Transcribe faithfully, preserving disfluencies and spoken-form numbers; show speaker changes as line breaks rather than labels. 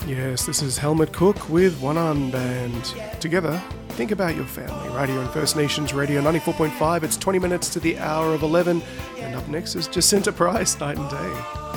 Yes, this is Helmut Cook with One Arm Band. Together, think about your family. Right here on First Nations Radio ninety-four point five. It's twenty minutes to the hour of eleven. And up next is Jacinta Price, Night and Day.